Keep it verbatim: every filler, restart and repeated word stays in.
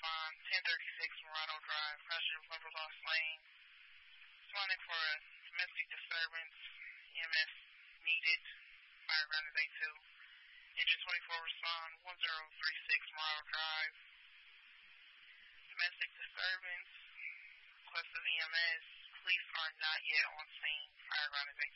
respond. ten thirty-six Murano Drive, passenger member lost lane. Responding for a domestic disturbance. E M S needed. Fire ground is A two. Engine twenty-four respond. one zero three six Murano Drive. Domestic disturbance. Request of E M S. Police are not yet on scene. Fire ground is A two.